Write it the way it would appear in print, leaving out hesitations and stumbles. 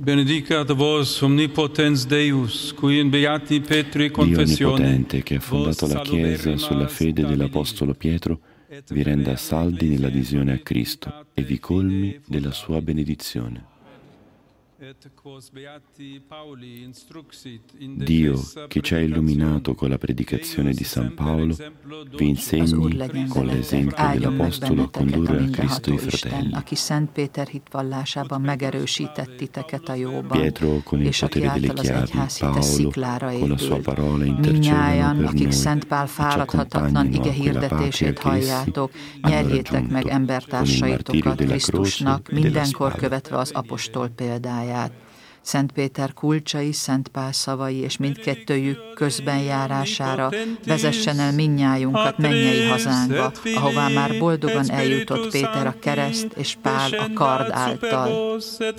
Benedicat vos omnipotens Deus, qui in beati Petri Dio confessione Onnipotente, che ha fondato la Chiesa sulla fede dell'Apostolo Pietro, vi renda saldi nell'adesione a Cristo e vi colmi della sua benedizione. Dio, che ci ha illuminato con la predicazione di San Paolo, vi insegni con l'esempio dell'Apostolo a condurre a Cristo i fratelli. Aki Szent Péter hitvallásában megerősített titeket a jóban, Pietro con il és aki potere delle által az chiavi, egyház hite Paolo sziklára con la sua épült. parola intercedono Minnyájan, per akik noi Szent Pál e ci fáradhatatlan ige accompagnano a quella patria hirdetését che essi halljátok, hanno nyerjétek meg raggiunto con il embertársaitokat martirio della Krisztusnak, croce e della mindenkor spada. követve az apostol példáját. Szent Péter kulcsai, Szent Pál szavai és mindkettőjük közben járására vezessen el minnyájunkat mennyei hazánkba, ahová már boldogan eljutott Péter a kereszt és Pál a kard által.